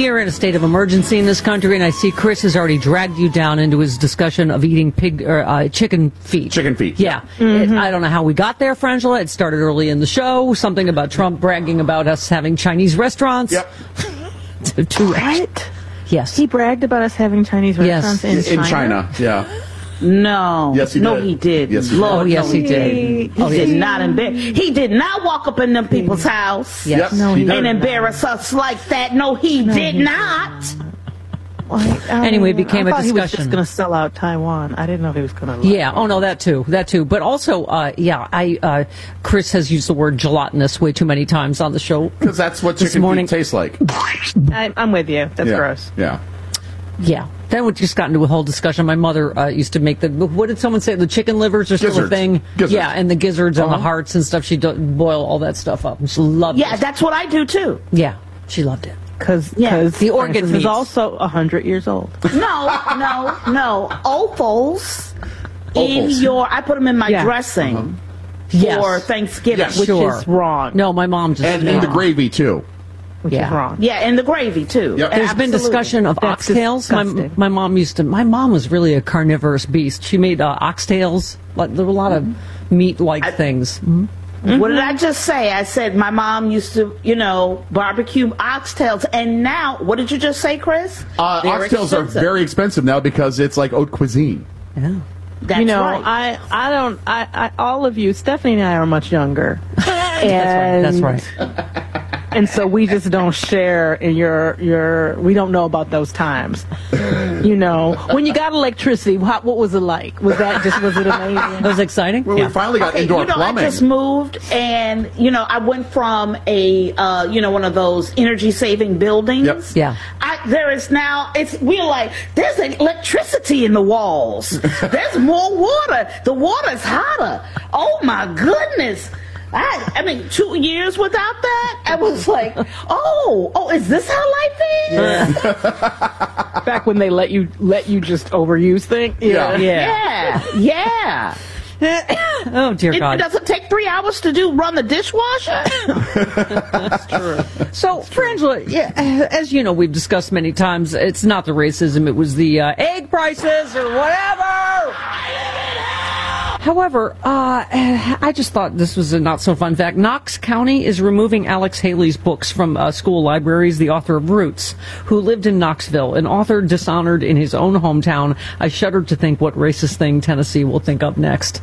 We are in a state of emergency in this country, and I see Chris has already dragged you down into his discussion of eating chicken feet. Chicken feet. Yeah. I don't know how we got there, Frangela. It started early in the show. Something about Trump bragging about us having Chinese restaurants. Yep. What? Yes. He bragged about us having Chinese restaurants in China? In China, yeah. No. Yes, he no, did. he did. Yes, he did. Lord, Oh, yes, no, he did. He did not He did not walk up in them people's house Yes. No, he did. and embarrass us like that. No, he did not. Anyway, it became a I thought he was discussion. just going to sell out Taiwan. I didn't know he was going to. Yeah. Oh no, that too. But also, Chris has used the word gelatinous way too many times on the show. Because that's what This chicken morning- feet tastes like. I'm with you. That's Yeah. gross. Yeah. Yeah. Then we just got into a whole discussion. My mother used to make what did someone say? The chicken livers are still a Gizzards. thing. Gizzards. Yeah, and the gizzards and the hearts and stuff. She'd boil all that stuff up, and she loved Yeah, it. that's what I do too. Yeah, she loved it. Because The organ Francis meats. is also 100 years old. No. Offals in Offals. your. I put them in my Yeah. dressing Yes. for Thanksgiving. Yes. Which Sure. is wrong. No, my mom just. And in the gravy, too. Which Yeah. is wrong. Yeah, and the gravy too. Yep. There's been Absolutely. discussion of That's oxtails. disgusting. My mom was really a carnivorous beast. She made oxtails. Like, there were a lot of meat-like things. What did I just say? I said my mom used to, barbecue oxtails, and now, what did you just say, Chris? They're Oxtails are expensive. very expensive now because it's like haute cuisine. Yeah. That's You know, right. I all of you, Stephanie and I are much younger. That's right. And so we just don't share in we don't know about those times. When you got electricity, what was it like? Was it amazing? It was exciting. Well, Yeah. we finally got indoor plumbing. I just moved, and I went from a one of those energy saving buildings. Yep. Yeah. There is now. We're like, there's electricity in the walls. There's more water. The water's hotter. Oh my goodness. I mean, 2 years without that, I was like, oh, is this how life is? Back when they let you just overuse things. Yeah. Yeah. Oh dear It God. doesn't take 3 hours to run the dishwasher. So, Frangela, as you know, we've discussed many times. It's not the racism; it was the egg prices or whatever. However, I just thought this was a not-so-fun fact. Knox County is removing Alex Haley's books from school libraries, the author of Roots, who lived in Knoxville, an author dishonored in his own hometown. I shudder to think what racist thing Tennessee will think up next.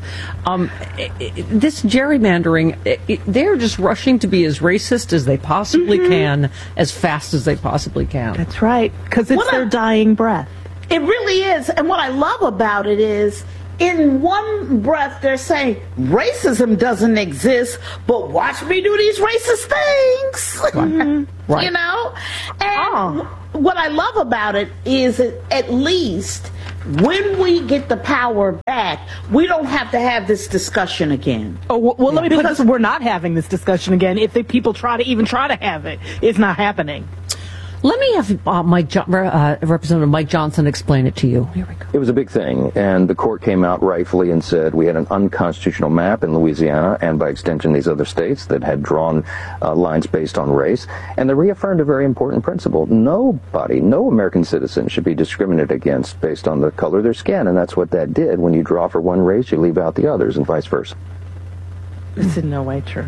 This gerrymandering, they're just rushing to be as racist as they possibly can, as fast as they possibly can. That's right. Because it's What their dying breath. It really is. And what I love about it is, in one breath, they're saying racism doesn't exist, but watch me do these racist things. Right. And what I love about it is that at least when we get the power back, we don't have to have this discussion again. Oh, well, let me put this. We're not having this discussion again. If the people try to have it, it's not happening. Let me have Representative Mike Johnson explain it to you. Here we go. It was a big thing, and the court came out rightfully and said we had an unconstitutional map in Louisiana and by extension these other states that had drawn lines based on race, and they reaffirmed a very important principle. No American citizen should be discriminated against based on the color of their skin, and that's what that did. When you draw for one race, you leave out the others, and vice versa. It's in no way true.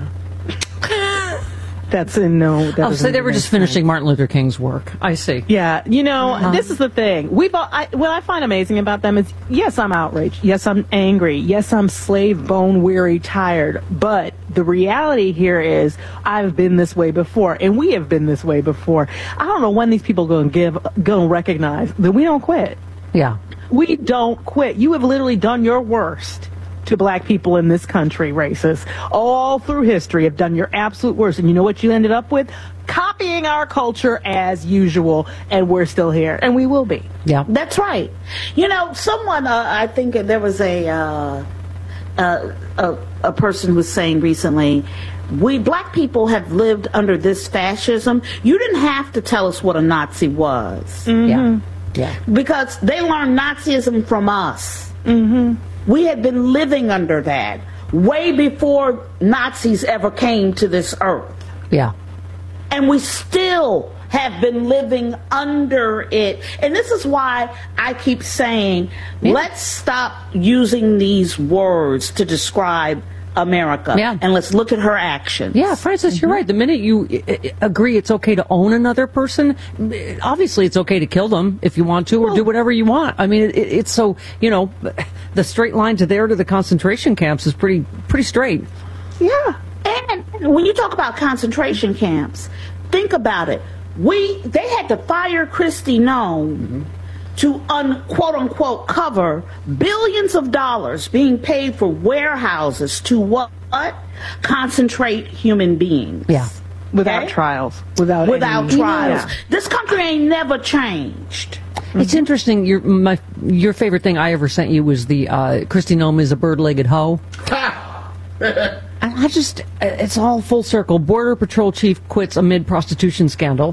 That's in no. That So they were just finishing Martin Luther King's work. I see. Yeah, this is the thing. What I find amazing about them is, yes, I'm outraged. Yes, I'm angry. Yes, I'm slave bone weary, tired. But the reality here is, I've been this way before, and we have been this way before. I don't know when these people are going to recognize that we don't quit. Yeah. We don't quit. You have literally done your worst to black people in this country, racists, all through history, have done your absolute worst. And you know what you ended up with? Copying our culture as usual, and we're still here, and we will be. Yeah. That's right. Someone, I think there was a person was saying recently, we black people have lived under this fascism. You didn't have to tell us what a Nazi was. Mm-hmm. Yeah. Because they learned Nazism from us. Mm-hmm. We had been living under that way before Nazis ever came to this earth. Yeah. And we still have been living under it. And this is why I keep saying, let's stop using these words to describe America. Yeah. And let's look at her actions. Yeah, Frances, you're right. The minute you agree it's okay to own another person, obviously it's okay to kill them if you want to, or do whatever you want. I mean, it's so, the straight line to the concentration camps is pretty straight. Yeah. And when you talk about concentration camps, think about it. They had to fire Kristi Noem to quote unquote cover billions of dollars being paid for warehouses to what? Concentrate human beings. Yeah. Without trials. Without trials. Yeah. This country ain't never changed. It's interesting. Your favorite thing I ever sent you was the Kristi Noem is a bird-legged hoe. It's all full circle. Border Patrol chief quits amid prostitution scandal.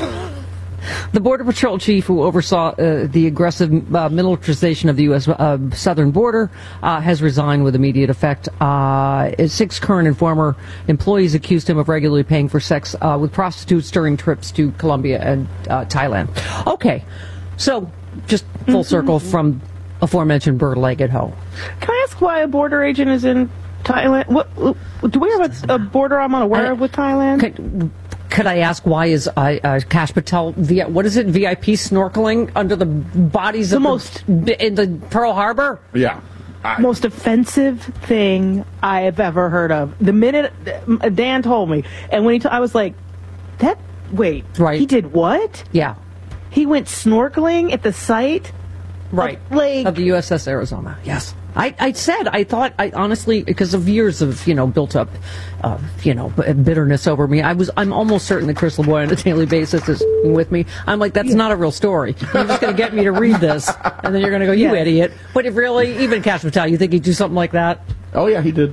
The Border Patrol chief who oversaw the aggressive militarization of the U.S. southern border has resigned with immediate effect. 6 current and former employees accused him of regularly paying for sex with prostitutes during trips to Colombia and Thailand. Okay, so just full circle from aforementioned bird-legged hoe. Can I ask why a border agent is in Thailand? Do we have a border I'm unaware of with Thailand? Could I ask why is Kash Patel what is it, VIP snorkeling under the bodies in the Pearl Harbor? Yeah. Most offensive thing I have ever heard of. The minute Dan told me, and when I was like, wait, right? He did what? Yeah. He went snorkeling at the site? Right. Of the USS Arizona. Yes. I thought, honestly, because of years of, built up, bitterness over me, I'm almost certain that Chris LeBoy on a daily basis is with me. I'm like, that's not a real story. You're just going to get me to read this, and then you're going to go, you idiot. But if really, even Kash Patel, you think he'd do something like that? Oh, yeah, he did.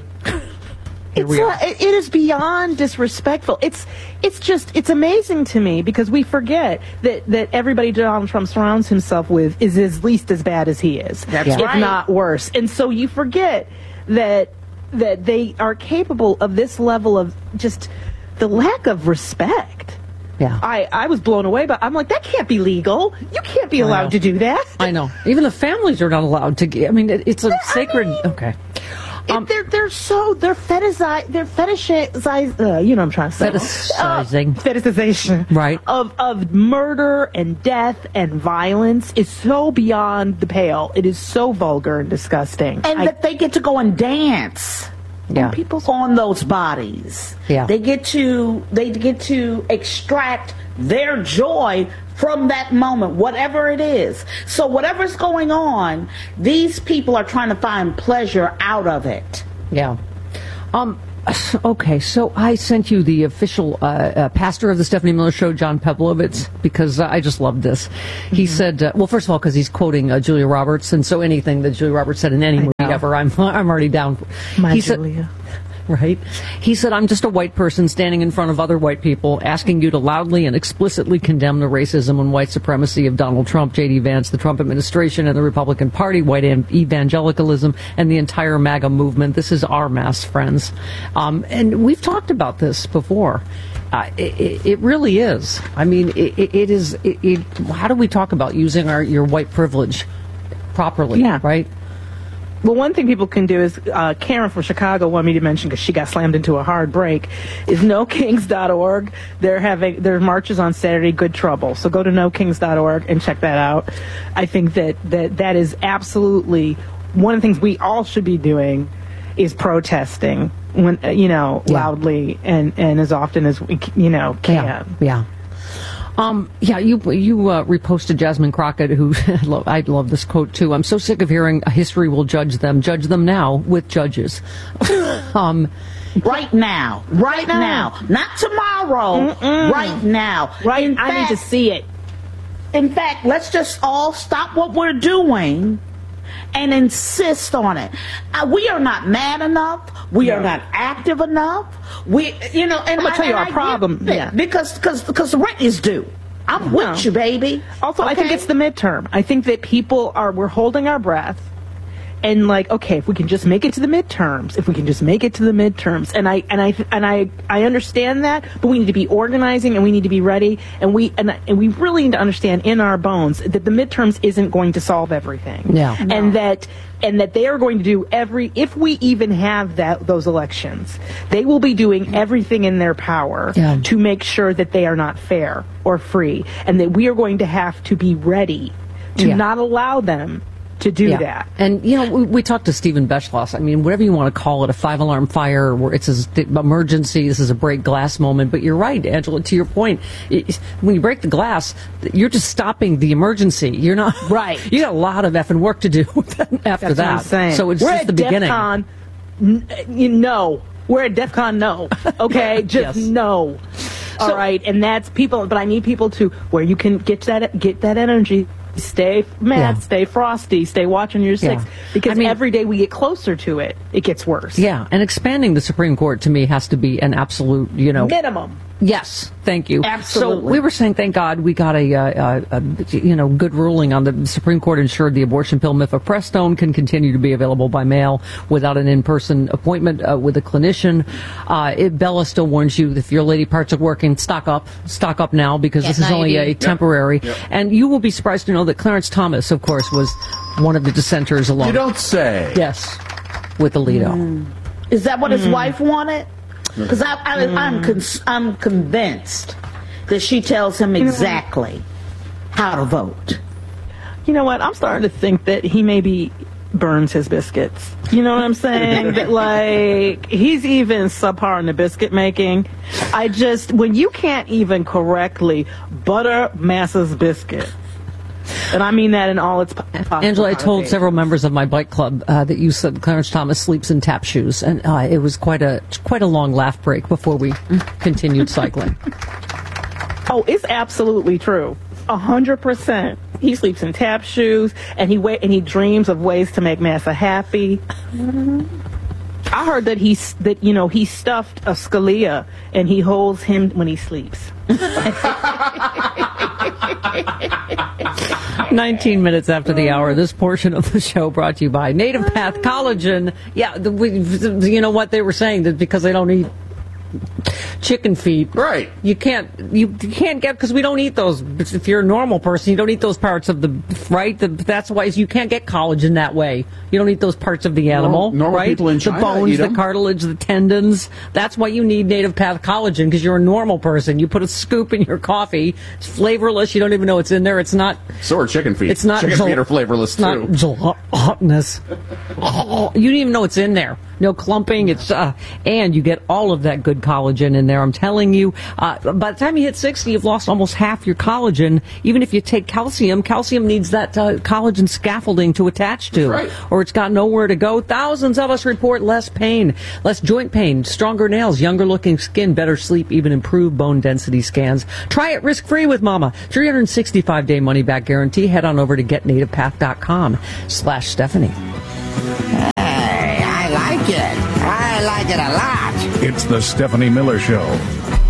It is beyond disrespectful. It's amazing to me because we forget that everybody Donald Trump surrounds himself with is at least as bad as he is, if not worse. And so you forget that they are capable of this level of just the lack of respect. Yeah, I was blown away, but I'm like, that can't be legal. You can't be allowed to do that. I know. Even the families are not allowed to. I mean, it's a sacred. Okay. They're fetishizing. You know what I'm trying to say. Fetishization. Right. Of murder and death and violence is so beyond the pale. It is so vulgar and disgusting. And that they get to go and dance. Yeah. On those bodies. Yeah. They get to extract their joy from that moment, whatever it is. So whatever's going on, these people are trying to find pleasure out of it. Yeah. Okay, so I sent you the official pastor of the Stephanie Miller Show, John Pavlovitz, because I just loved this. He said, well, first of all, because he's quoting Julia Roberts, and so anything that Julia Roberts said in any movie ever, I'm already down. My Julia. Right? He said, I'm just a white person standing in front of other white people asking you to loudly and explicitly condemn the racism and white supremacy of Donald Trump, J.D. Vance, the Trump administration, and the Republican Party, white evangelicalism, and the entire MAGA movement. This is our mess, friends. And we've talked about this before. It really is. I mean, it is. How do we talk about using your white privilege properly? Yeah. Right? Well, one thing people can do is, Karen from Chicago wanted me to mention, because she got slammed into a hard break, is NoKings.org. Their marches on Saturday, Good Trouble. So go to NoKings.org and check that out. I think that is absolutely one of the things we all should be doing, is protesting when loudly and as often as we can. Yeah. You reposted Jasmine Crockett, who I love this quote too. I'm so sick of hearing history will judge them. Judge them now with judges. Right now, not tomorrow. Right now, right. I need to see it. In fact, let's just all stop what we're doing and insist on it. We are not mad enough. We are not active enough. And I'm gonna tell you our problem. Because the rent is due. I'm with you, baby. Also, okay? I think it's the midterm. I think that we're holding our breath, and like, okay, if we can just make it to the midterms, and I understand that, but we need to be organizing and we need to be ready, and we really need to understand in our bones that the midterms isn't going to solve everything. Yeah. And that they are going to do if we even have those elections, they will be doing everything in their power to make sure that they are not fair or free, and that we are going to have to be ready to not allow them to do that. And, we talked to Stephen Beschloss. I mean, whatever you want to call it, a 5-alarm fire, where it's an emergency, this is a break glass moment. But you're right, Angela, to your point. When you break the glass, you're just stopping the emergency. You're not... Right. You got a lot of effing work to do after That's that. What I'm saying. So it's we're just at the beginning. We're at DEFCON no. Okay? Just no. All right? And that's people... But I need people to... Where you can get that energy... Stay mad, stay frosty, stay watching your six. Because every day we get closer to it, it gets worse. Yeah, and expanding the Supreme Court to me has to be an absolute, minimum. Yes, thank you. Absolutely. So we were saying, thank God we got a good ruling on the Supreme Court ensured the abortion pill mifepristone can continue to be available by mail without an in-person appointment with a clinician. Bella still warns you, if your lady parts are working, stock up now, because this is only a temporary. Yep. And you will be surprised to know that Clarence Thomas, of course, was one of the dissenters along. You don't say. Yes, with Alito. Is that what his wife wanted? Because I'm convinced that she tells him exactly how to vote. You know what? I'm starting to think that he maybe burns his biscuits. You know what I'm saying? That, like, he's even subpar in the biscuit making. When you can't even correctly butter Massa's biscuit, and I mean that in all its possible Angela, I told several members of my bike club that you said Clarence Thomas sleeps in tap shoes, and it was quite a long laugh break before we continued cycling. Oh, it's absolutely true. 100%. He sleeps in tap shoes, and he dreams of ways to make Massa happy. I heard that he stuffed a Scalia, and he holds him when he sleeps. 19 minutes after the hour, this portion of the show brought to you by Native Path Collagen. Yeah, you know what they were saying, that because they don't eat chicken feet. Right. You can't get, because we don't eat those. If you're a normal person, you don't eat those parts of that's why you can't get collagen that way. You don't eat those parts of the animal. Normal right? people in China the bones, eat the them. cartilage, the tendons. That's why you need Native Path Collagen, because you're a normal person. You put a scoop in your coffee. It's flavorless. You don't even know it's in there. It's not. So are chicken feet. It's not. Chicken feet are flavorless too. It's not gelatinous. You don't even know it's in there. No clumping. It's and you get all of that good collagen in there. I'm telling you. By the time you hit 60, you've lost almost half your collagen. Even if you take calcium needs that collagen scaffolding to attach to, right, or it's got nowhere to go. Thousands of us report less pain, less joint pain, stronger nails, younger looking skin, better sleep, even improved bone density scans. Try it risk-free with Mama. 365-day money-back guarantee. Head on over to getnativepath.com/Stephanie. I like it a lot. It's the Stephanie Miller Show.